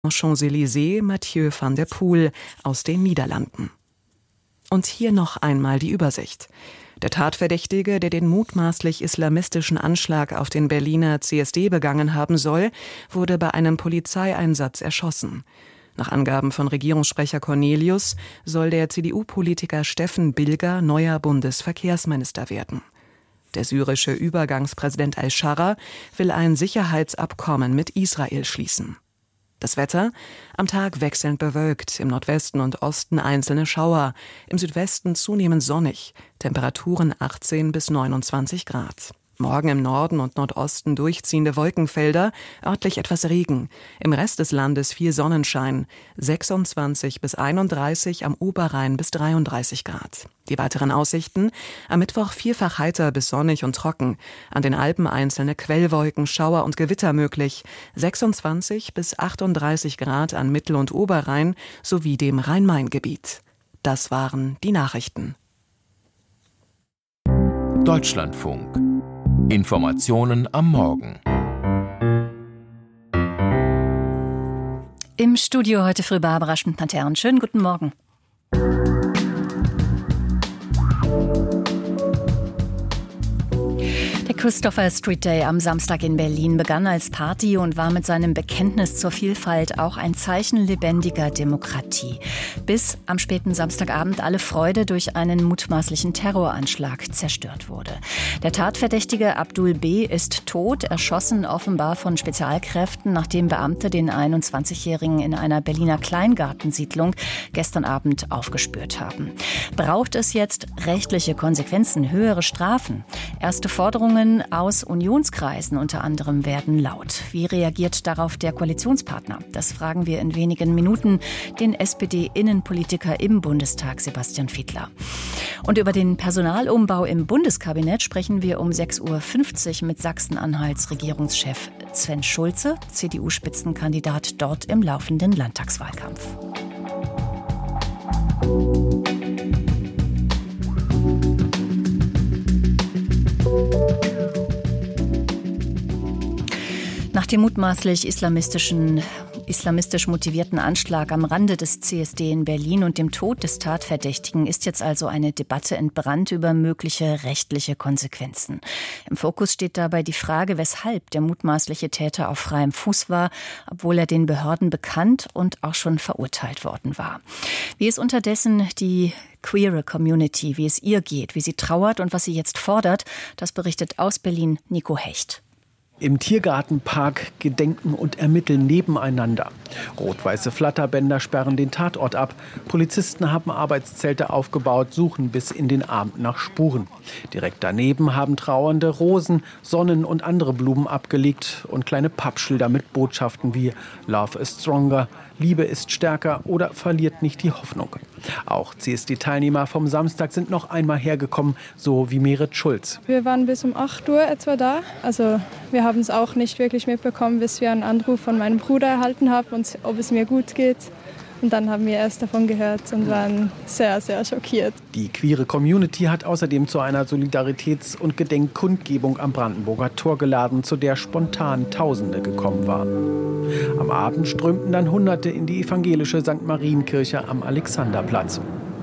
Champs-Élysées Mathieu van der Poel aus den Niederlanden. Und hier noch einmal die Übersicht. Der Tatverdächtige, der den mutmaßlich islamistischen Anschlag auf den Berliner CSD begangen haben soll, wurde bei einem Polizeieinsatz erschossen. Nach Angaben von Regierungssprecher Cornelius soll der CDU-Politiker Steffen Bilger neuer Bundesverkehrsminister werden. Der syrische Übergangspräsident al-Scharra will ein Sicherheitsabkommen mit Israel schließen. Das Wetter? Am Tag wechselnd bewölkt, im Nordwesten und Osten einzelne Schauer, im Südwesten zunehmend sonnig, Temperaturen 18 bis 29 Grad. Morgen im Norden und Nordosten durchziehende Wolkenfelder, örtlich etwas Regen. Im Rest des Landes viel Sonnenschein, 26 bis 31, am Oberrhein bis 33 Grad. Die weiteren Aussichten: am Mittwoch vielfach heiter bis sonnig und trocken. An den Alpen einzelne Quellwolken, Schauer und Gewitter möglich. 26 bis 38 Grad an Mittel- und Oberrhein sowie dem Rhein-Main-Gebiet. Das waren die Nachrichten. Deutschlandfunk. Informationen am Morgen. Im Studio heute früh Barbara Schmidt-Matern. Schönen guten Morgen. Der Christopher Street Day am Samstag in Berlin begann als Party und war mit seinem Bekenntnis zur Vielfalt auch ein Zeichen lebendiger Demokratie. Bis am späten Samstagabend alle Freude durch einen mutmaßlichen Terroranschlag zerstört wurde. Der Tatverdächtige Abdul B. ist tot, erschossen offenbar von Spezialkräften, nachdem Beamte den 21-Jährigen in einer Berliner Kleingartensiedlung gestern Abend aufgespürt haben. Braucht es jetzt rechtliche Konsequenzen, höhere Strafen? Erste Forderungen aus Unionskreisen unter anderem werden laut. Wie reagiert darauf der Koalitionspartner? Das fragen wir in wenigen Minuten den SPD-Innenpolitiker im Bundestag, Sebastian Fiedler. Und über den Personalumbau im Bundeskabinett sprechen wir um 6.50 Uhr mit Sachsen-Anhalts Regierungschef Sven Schulze, CDU-Spitzenkandidat dort im laufenden Landtagswahlkampf. Nach dem mutmaßlich islamistisch motivierten Anschlag am Rande des CSD in Berlin und dem Tod des Tatverdächtigen ist jetzt also eine Debatte entbrannt über mögliche rechtliche Konsequenzen. Im Fokus steht dabei die Frage, weshalb der mutmaßliche Täter auf freiem Fuß war, obwohl er den Behörden bekannt und auch schon verurteilt worden war. Wie es unterdessen die queere Community, wie es ihr geht, wie sie trauert und was sie jetzt fordert, das berichtet aus Berlin Nico Hecht. Im Tiergartenpark gedenken und ermitteln nebeneinander. Rot-weiße Flatterbänder sperren den Tatort ab. Polizisten haben Arbeitszelte aufgebaut, suchen bis in den Abend nach Spuren. Direkt daneben haben Trauernde Rosen, Sonnen und andere Blumen abgelegt und kleine Pappschilder mit Botschaften wie Love is stronger, Liebe ist stärker oder verliert nicht die Hoffnung. Auch CSD-Teilnehmer vom Samstag sind noch einmal hergekommen, so wie Merit Schulz. Wir waren bis um 8 Uhr etwa da. Also wir haben es auch nicht wirklich mitbekommen, bis wir einen Anruf von meinem Bruder erhalten haben, und ob es mir gut geht. Und dann haben wir erst davon gehört und waren sehr, sehr schockiert. Die queere Community hat außerdem zu einer Solidaritäts- und Gedenkkundgebung am Brandenburger Tor geladen, zu der spontan Tausende gekommen waren. Am Abend strömten dann Hunderte in die evangelische St. Marienkirche am Alexanderplatz.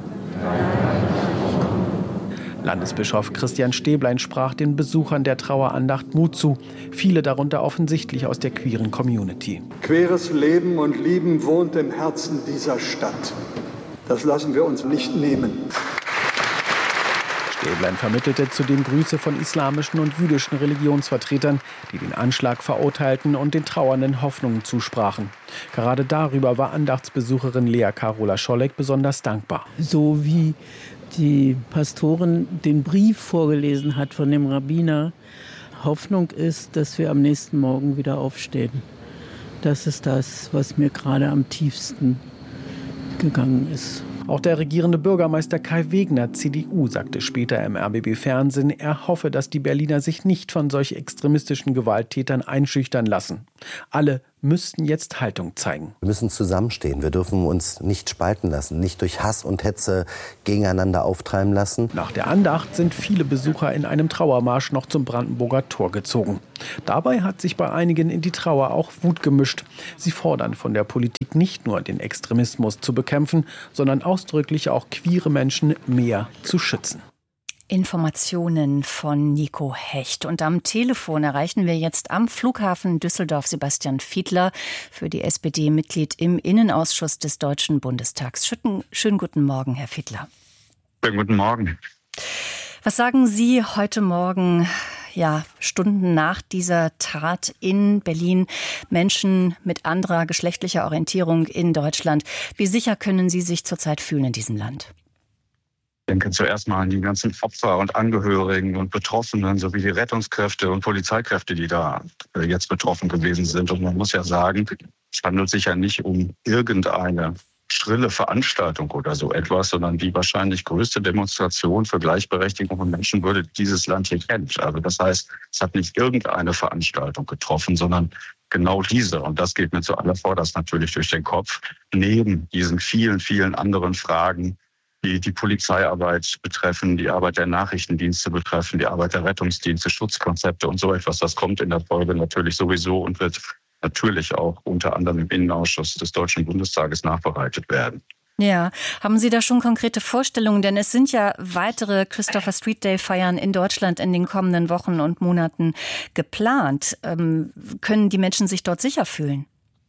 Landesbischof Christian Stäblein sprach den Besuchern der Trauerandacht Mut zu. Viele darunter offensichtlich aus der queeren Community. Queeres Leben und Lieben wohnt im Herzen dieser Stadt. Das lassen wir uns nicht nehmen. Stäblein vermittelte zudem Grüße von islamischen und jüdischen Religionsvertretern, die den Anschlag verurteilten und den Trauernden Hoffnungen zusprachen. Gerade darüber war Andachtsbesucherin Lea Carola Scholleck besonders dankbar. So wie die Pastorin den Brief vorgelesen hat von dem Rabbiner. Hoffnung ist, dass wir am nächsten Morgen wieder aufstehen. Das ist das, was mir gerade am tiefsten gegangen ist. Auch der regierende Bürgermeister Kai Wegner, CDU, sagte später im RBB-Fernsehen, er hoffe, dass die Berliner sich nicht von solch extremistischen Gewalttätern einschüchtern lassen. Alle müssten jetzt Haltung zeigen. Wir müssen zusammenstehen. Wir dürfen uns nicht spalten lassen, nicht durch Hass und Hetze gegeneinander auftreiben lassen. Nach der Andacht sind viele Besucher in einem Trauermarsch noch zum Brandenburger Tor gezogen. Dabei hat sich bei einigen in die Trauer auch Wut gemischt. Sie fordern von der Politik nicht nur, den Extremismus zu bekämpfen, sondern ausdrücklich auch queere Menschen mehr zu schützen. Informationen von Nico Hecht. Und am Telefon erreichen wir jetzt am Flughafen Düsseldorf Sebastian Fiedler, für die SPD Mitglied im Innenausschuss des Deutschen Bundestags. Schönen guten Morgen, Herr Fiedler. Schönen guten Morgen. Was sagen Sie heute Morgen, Stunden nach dieser Tat in Berlin, Menschen mit anderer geschlechtlicher Orientierung in Deutschland? Wie sicher können Sie sich zurzeit fühlen in diesem Land? Ich denke zuerst mal an die ganzen Opfer und Angehörigen und Betroffenen sowie die Rettungskräfte und Polizeikräfte, die da jetzt betroffen gewesen sind. Und man muss ja sagen, es handelt sich ja nicht um irgendeine schrille Veranstaltung oder so etwas, sondern die wahrscheinlich größte Demonstration für Gleichberechtigung und Menschenwürde, die dieses Land hier kennt. Also das heißt, es hat nicht irgendeine Veranstaltung getroffen, sondern genau diese. Und das geht mir zuallervorderst natürlich durch den Kopf, neben diesen vielen, vielen anderen Fragen, die Polizeiarbeit betreffen, die Arbeit der Nachrichtendienste betreffen, die Arbeit der Rettungsdienste, Schutzkonzepte und so etwas. Das kommt in der Folge natürlich sowieso und wird natürlich auch unter anderem im Innenausschuss des Deutschen Bundestages nachbereitet werden. Ja, haben Sie da schon konkrete Vorstellungen? Denn es sind ja weitere Christopher Street Day Feiern in Deutschland in den kommenden Wochen und Monaten geplant. Können die Menschen sich dort sicher fühlen?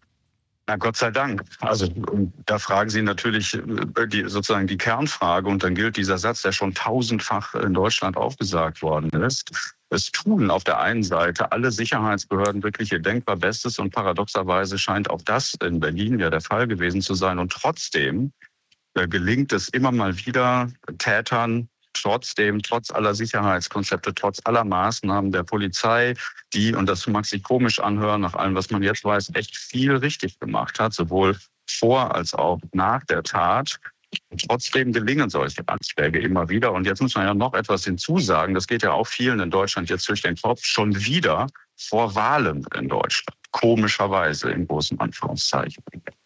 Na Gott sei Dank. Also da fragen Sie natürlich sozusagen die Kernfrage und dann gilt dieser Satz, der schon tausendfach in Deutschland aufgesagt worden ist. Es tun auf der einen Seite alle Sicherheitsbehörden wirklich ihr denkbar Bestes und paradoxerweise scheint auch das in Berlin ja der Fall gewesen zu sein. Und trotzdem gelingt es immer mal wieder Tätern, trotz aller Sicherheitskonzepte, trotz aller Maßnahmen der Polizei, die, und das mag sich komisch anhören, nach allem, was man jetzt weiß, echt viel richtig gemacht hat, sowohl vor als auch nach der Tat. Und trotzdem gelingen solche Anschläge immer wieder. Und jetzt muss man ja noch etwas hinzusagen, das geht ja auch vielen in Deutschland jetzt durch den Kopf, schon wieder vor Wahlen in Deutschland. Komischerweise in großen Anführungszeichen.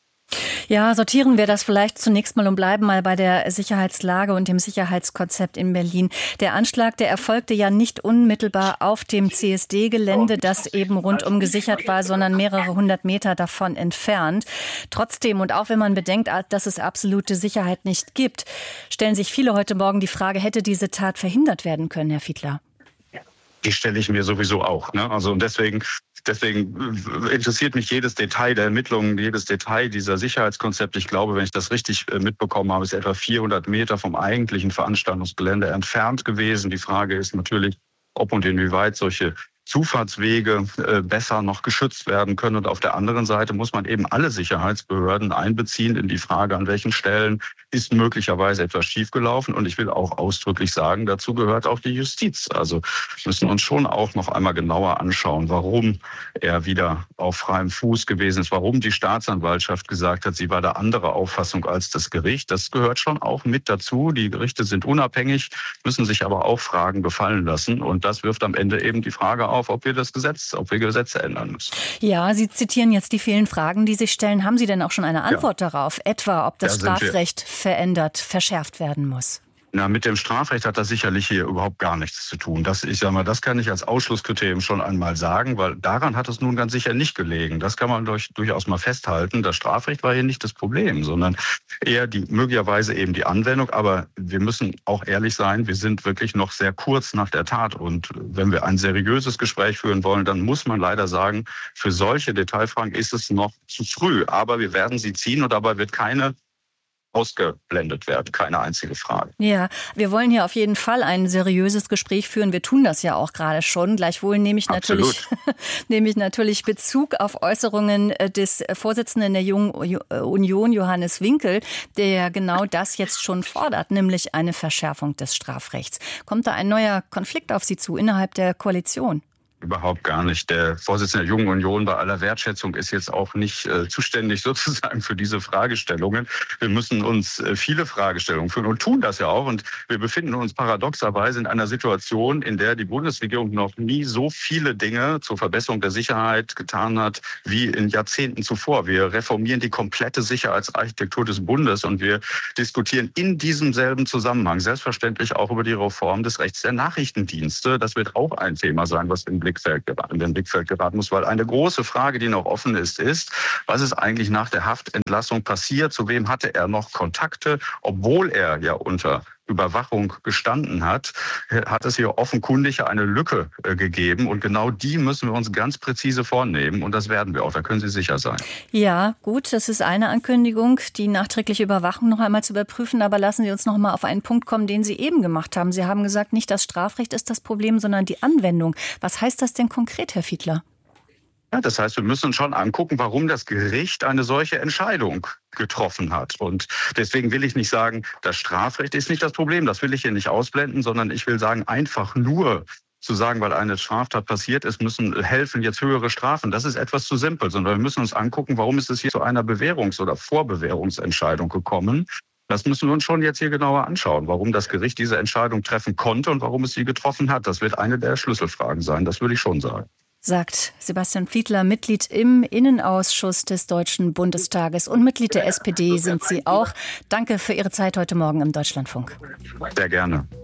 Ja, sortieren wir das vielleicht zunächst mal und bleiben mal bei der Sicherheitslage und dem Sicherheitskonzept in Berlin. Der Anschlag, der erfolgte ja nicht unmittelbar auf dem CSD-Gelände, das eben rundum gesichert war, sondern mehrere hundert Meter davon entfernt. Trotzdem, und auch wenn man bedenkt, dass es absolute Sicherheit nicht gibt, stellen sich viele heute Morgen die Frage, hätte diese Tat verhindert werden können, Herr Fiedler? Die stelle ich mir sowieso auch. Also und deswegen interessiert mich jedes Detail der Ermittlungen, jedes Detail dieser Sicherheitskonzepte. Ich glaube, wenn ich das richtig mitbekommen habe, ist etwa 400 Meter vom eigentlichen Veranstaltungsgelände entfernt gewesen. Die Frage ist natürlich, ob und inwieweit solche Zufahrtswege besser noch geschützt werden können. Und auf der anderen Seite muss man eben alle Sicherheitsbehörden einbeziehen in die Frage, an welchen Stellen ist möglicherweise etwas schiefgelaufen. Und ich will auch ausdrücklich sagen, dazu gehört auch die Justiz. Also müssen uns schon auch noch einmal genauer anschauen, warum er wieder auf freiem Fuß gewesen ist, warum die Staatsanwaltschaft gesagt hat, sie war der andere Auffassung als das Gericht. Das gehört schon auch mit dazu. Die Gerichte sind unabhängig, müssen sich aber auch Fragen gefallen lassen. Und das wirft am Ende eben die Frage auf, ob wir Gesetze ändern müssen. Ja, Sie zitieren jetzt die vielen Fragen, die sich stellen. Haben Sie denn auch schon eine Antwort darauf? Etwa, ob das Strafrecht verschärft werden muss? Na, mit dem Strafrecht hat das sicherlich hier überhaupt gar nichts zu tun. Das kann ich als Ausschlusskriterium schon einmal sagen, weil daran hat es nun ganz sicher nicht gelegen. Das kann man durchaus mal festhalten. Das Strafrecht war hier nicht das Problem, sondern eher möglicherweise eben die Anwendung. Aber wir müssen auch ehrlich sein, wir sind wirklich noch sehr kurz nach der Tat. Und wenn wir ein seriöses Gespräch führen wollen, dann muss man leider sagen, für solche Detailfragen ist es noch zu früh. Aber wir werden sie ziehen und dabei wird keine ausgeblendet werden, keine einzige Frage. Ja, wir wollen hier auf jeden Fall ein seriöses Gespräch führen. Wir tun das ja auch gerade schon. Gleichwohl nehme ich natürlich Bezug auf Äußerungen des Vorsitzenden der Jungen Union, Johannes Winkel, der genau das jetzt schon fordert, nämlich eine Verschärfung des Strafrechts. Kommt da ein neuer Konflikt auf Sie zu innerhalb der Koalition? Überhaupt gar nicht. Der Vorsitzende der Jungen Union, bei aller Wertschätzung, ist jetzt auch nicht zuständig sozusagen für diese Fragestellungen. Wir müssen uns viele Fragestellungen führen und tun das ja auch. Und wir befinden uns paradoxerweise in einer Situation, in der die Bundesregierung noch nie so viele Dinge zur Verbesserung der Sicherheit getan hat wie in Jahrzehnten zuvor. Wir reformieren die komplette Sicherheitsarchitektur des Bundes und wir diskutieren in diesem selben Zusammenhang selbstverständlich auch über die Reform des Rechts der Nachrichtendienste. Das wird auch ein Thema sein, was in den Blickfeld geraten muss, weil eine große Frage, die noch offen ist, was ist eigentlich nach der Haftentlassung passiert? Zu wem hatte er noch Kontakte? Obwohl er ja unter Überwachung gestanden hat, hat es hier offenkundig eine Lücke gegeben. Und genau die müssen wir uns ganz präzise vornehmen. Und das werden wir auch. Da können Sie sicher sein. Ja, gut, das ist eine Ankündigung, die nachträgliche Überwachung noch einmal zu überprüfen. Aber lassen Sie uns noch mal auf einen Punkt kommen, den Sie eben gemacht haben. Sie haben gesagt, nicht das Strafrecht ist das Problem, sondern die Anwendung. Was heißt das denn konkret, Herr Fiedler? Ja, das heißt, wir müssen uns schon angucken, warum das Gericht eine solche Entscheidung getroffen hat. Und deswegen will ich nicht sagen, das Strafrecht ist nicht das Problem. Das will ich hier nicht ausblenden, sondern ich will sagen, einfach nur zu sagen, weil eine Straftat passiert ist, müssen helfen jetzt höhere Strafen. Das ist etwas zu simpel, sondern wir müssen uns angucken, warum ist es hier zu einer Bewährungs- oder Vorbewährungsentscheidung gekommen. Das müssen wir uns schon jetzt hier genauer anschauen, warum das Gericht diese Entscheidung treffen konnte und warum es sie getroffen hat. Das wird eine der Schlüsselfragen sein, das würde ich schon sagen. Sagt Sebastian Fiedler, Mitglied im Innenausschuss des Deutschen Bundestages und Mitglied der SPD sind Sie auch. Danke für Ihre Zeit heute Morgen im Deutschlandfunk. Sehr gerne.